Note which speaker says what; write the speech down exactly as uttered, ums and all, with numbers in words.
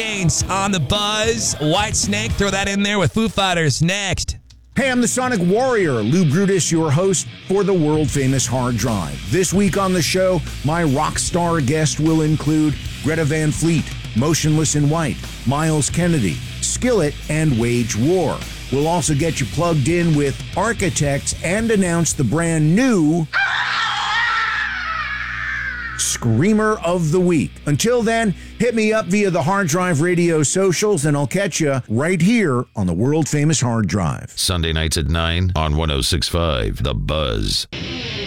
Speaker 1: On the buzz. White Snake, throw that in there with Foo Fighters next.
Speaker 2: Hey, I'm the Sonic Warrior, Lou Brutus, your host for the world-famous Hard Drive. This week on the show, my rock star guest will include Greta Van Fleet, Motionless in White, Miles Kennedy, Skillet, and Wage War. We'll also get you plugged in with Architects and announce the brand new Screamer of the Week. Until then, hit me up via the Hard Drive Radio socials, and I'll catch you right here on the world-famous Hard Drive.
Speaker 3: Sunday nights at nine on one oh six point five The Buzz.